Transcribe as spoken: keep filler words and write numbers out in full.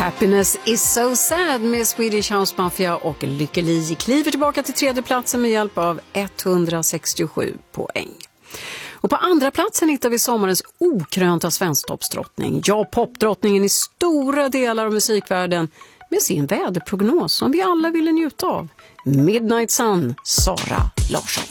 Happiness is so sad med Swedish House Mafia och Lykke Li kliver tillbaka till tredje platsen med hjälp av etthundrasextiosju poäng. Och på andra platsen hittar vi sommarens okrönta svensktoppsdrottning, ja popdrottningen i stora delar av musikvärlden med sin väderprognos som vi alla ville njuta av. Midnight Sun, Sara Larsson.